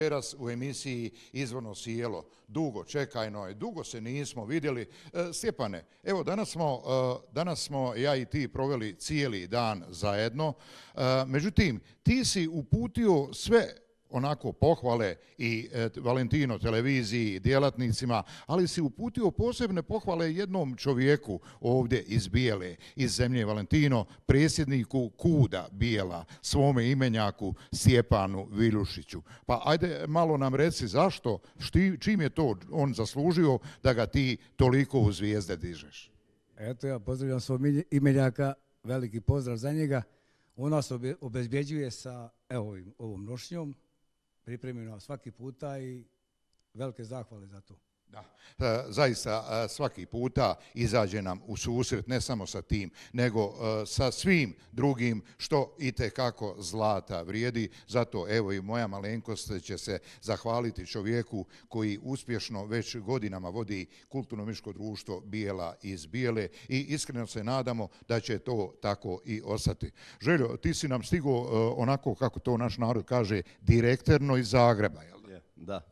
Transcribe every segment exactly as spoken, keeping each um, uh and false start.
Večeras u emisiji Izvorno sjelo. Dugo, čekajno je, dugo se nismo vidjeli. E, Stjepane, evo danas smo, e, danas smo ja i ti proveli cijeli dan zajedno. E, međutim, ti si uputio sve onako pohvale i e, Valentino televiziji, djelatnicima, ali si uputio posebne pohvale jednom čovjeku ovdje iz Bijele, iz zemlje Valentino, predsjedniku Kuda Bijela, svome imenjaku Stjepanu Viljušiću. Pa ajde malo nam reci zašto, šti, čim je to on zaslužio da ga ti toliko u zvijezde dižeš? Eto, ja pozdravljam svog imenjaka, veliki pozdrav za njega. On nas obezbjeđuje sa evo, ovom nošnjom, pripremljeno svaki puta i velike zahvale za to. Da, zaista svaki puta izađe nam u susret ne samo sa tim, nego sa svim drugim što i tekako zlata vrijedi. Zato evo i moja malenkost će se zahvaliti čovjeku koji uspješno već godinama vodi kulturno-umjetničko društvo Bijela iz Bijele i iskreno se nadamo da će to tako i ostati. Željo, ti si nam stigo onako kako to naš narod kaže direktorno iz Zagreba, jel da? Da.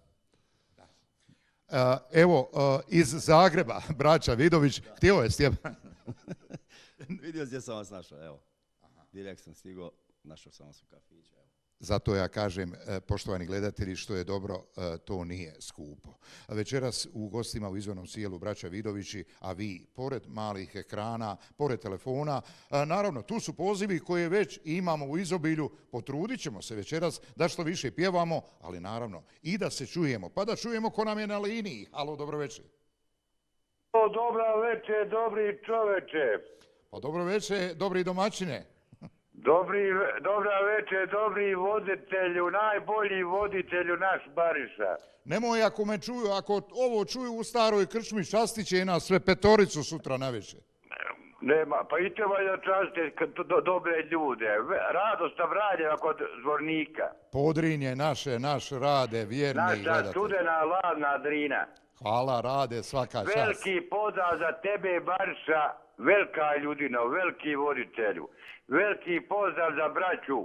Evo, iz Zagreba, braća Vidović, htio je Stjepan. Vidio gdje sam vas našao, evo. Direkt sam stigao, našao sam vas u kafiću, evo. Zato ja kažem, poštovani gledatelji, što je dobro, to nije skupo. Večeras u gostima u Izvornom sjelu braća Vidovići, a vi, pored malih ekrana, pored telefona, naravno, tu su pozivi koje već imamo u izobilju, potrudit ćemo se večeras da što više pjevamo, ali naravno i da se čujemo, pa da čujemo ko nam je na liniji. Halo, dobro večer. Dobra večer, dobri čoveče. Pa dobro večer, dobri domaćine. Dobri, dobra večer, dobri voditelju, najbolji voditelju naš Bariša. Nemoj ako me čuju, ako ovo čuju u staroj krčmi, častit će nas sve petoricu sutra na večer. Nema, pa i treba da častite do, dobre ljude. Radosta Vraljeva kod Zvornika. Podrinje naše, naš Rade, vjerni Naša gledatelj. Naša studena ladna Drina. Hvala, Rade, svaka čast. Veliki pozdrav za tebe, Bariša, velika ljudino, veliki voditelju. Veliki pozdrav za braću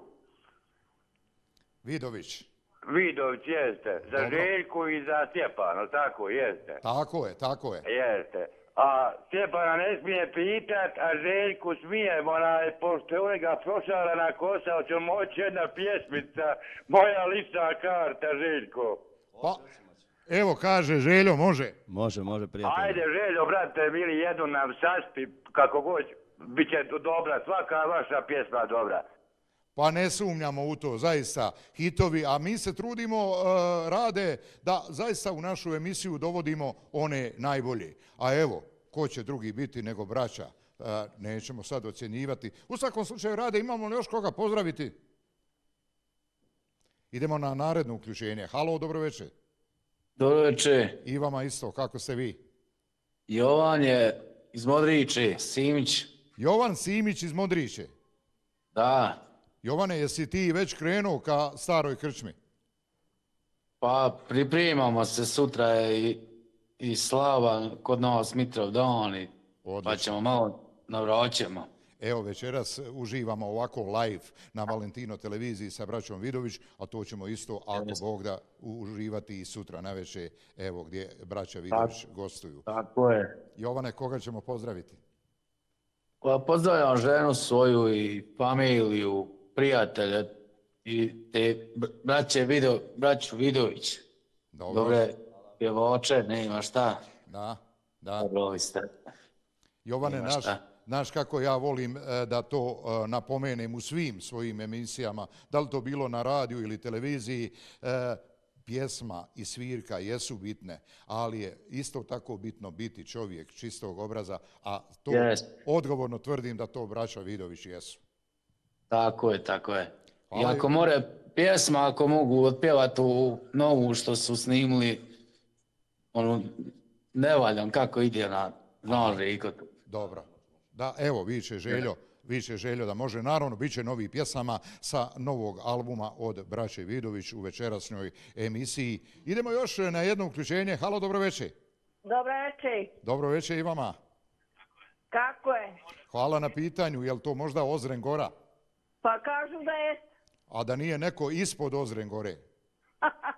Vidović. Vidović, jeste. Za Dobro. Željku i za Stjepana, tako jeste. Tako je, tako je. Jeste. A Stjepana ne smije pitat, a Željku smije, onaj, pošto je onega prošarana kosa, hoće moći jedna pjesmica, moja lična karta, Željko. Pa, evo kaže Željo, može. Može, može, prijatelj. Ajde, Željo, brate, bili jednu nam saspi, kako god, bit će dobra, svaka vaša pjesma dobra. Pa ne sumnjamo u to, zaista, hitovi, a mi se trudimo, uh, Rade, da zaista u našu emisiju dovodimo one najbolje. A evo, ko će drugi biti nego braća, uh, nećemo sad ocjenjivati. U svakom slučaju, Rade, imamo li još koga pozdraviti? Idemo na naredno uključenje. Halo, dobro večer. Dobro večer. I vama isto, kako ste vi? Jovan je iz Modriće, Simić. Jovan Simić iz Modriće. Da. Jovane, jesi ti već krenuo ka staroj krčmi? Pa pripremamo se, sutra je i, i slava kod Nova Smitrov dan i pa ćemo malo navraćemo. Evo, večeras uživamo ovako live na Valentino televiziji sa braćom Vidović, a to ćemo isto, ako Bog da, uživati i sutra navečer, evo gdje braća Vidović tako, gostuju. Tako je. Jovane, koga ćemo pozdraviti? Pa pozdravljam ženu svoju i familiju, prijatelje i te braće Vido, braću Vidović. Dobro. Dobre pjevoče, nema šta. Da, da. Dobro ste. Jovane, naš, naš kako ja volim da to napomenem u svim svojim emisijama, da li to bilo na radiju ili televiziji, pjesma i svirka jesu bitne, ali je isto tako bitno biti čovjek čistog obraza, a to yes. odgovorno tvrdim da to braća Vidović jesu. Tako je, tako je. Hvala. I ako more pjesma, ako mogu otpjevati u novu što su snimili, ono, ne valjam kako ide na nože i kod. Dobro. Da, evo, viće Željo, viće Željo da može. Naravno, bit će novi pjesama sa novog albuma od braće Vidović u večerasnjoj emisiji. Idemo još na jedno uključenje. Halo, dobro večer. Dobro večer. Dobro večer i vama. Kako je? Hvala na pitanju. Je li to možda Ozren Gora? Pa kažu da je. A da nije neko ispod Ozren Gore?